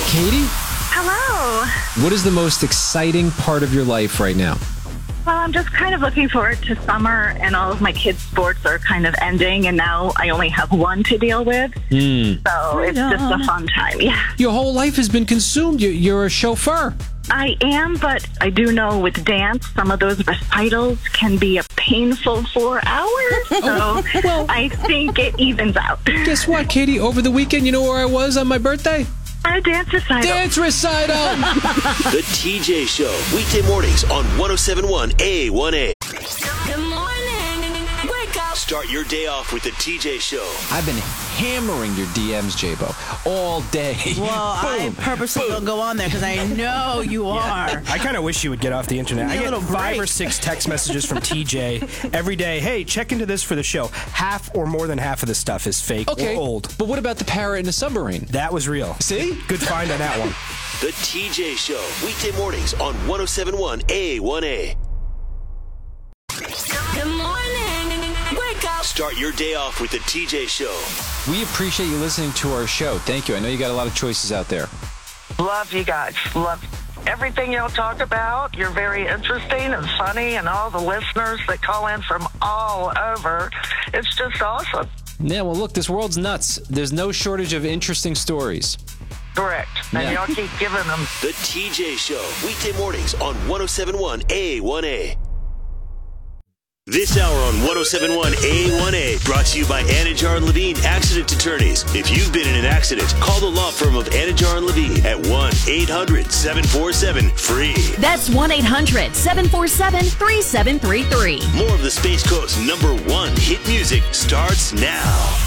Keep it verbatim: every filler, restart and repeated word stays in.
Katie? Hello. What is the most exciting part of your life right now? Well, I'm just kind of looking forward to summer, and all of my kids' sports are kind of ending, and now I only have one to deal with. Mm. So it's just a fun time. Yeah. Your whole life has been consumed. You- You're a chauffeur. I am, but I do know with dance, some of those recitals can be a painful four hours. So well. I think it evens out. Guess what, Katie? Over the weekend, you know where I was on my birthday? A dance recital. Dance recital! The T J Show, weekday mornings on one oh seven point one A one A. Good morning. Wake up. Start your day off with the T J Show. I've been hammering your D Ms, J-Bo, all day. Well, I purposely don't go on there because I know you are. I kind of wish you would get off the internet. I Need a get little five break. or six text messages from T J every day. Hey, check into this for the show. Half or more than half of the stuff is fake Okay, or old. but what about the parrot in the submarine? That was real. See? Good find on that one. The T J Show, weekday mornings on one oh seven point one A one A. Good morning. Wake up. Start your day off with the T J Show. We appreciate you listening to our show. Thank you. I know you got a lot of choices out there. Love you guys. Love everything y'all talk about. You're very interesting and funny, and all the listeners that call in from all over. It's just awesome. Yeah, well, look, this world's nuts. There's no shortage of interesting stories. Correct. And Yeah. y'all keep giving them. The T J Show, weekday mornings on one oh seven point one A one A. This hour on one oh seven point one A one A, brought to you by Anajar and Levine Accident Attorneys. If you've been in an accident, call the law firm of Anajar and Levine at one eight hundred seven four seven FREE. That's one eight hundred seven four seven three seven three three. More of the Space Coast's number one hit music starts now.